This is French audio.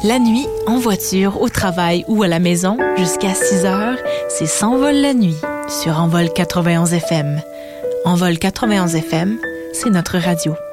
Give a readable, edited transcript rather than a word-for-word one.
La nuit, en voiture, au travail ou à la maison, jusqu'à 6 heures, c'est S'envole la nuit sur Envol 91 FM. Envol 91 FM, c'est notre radio.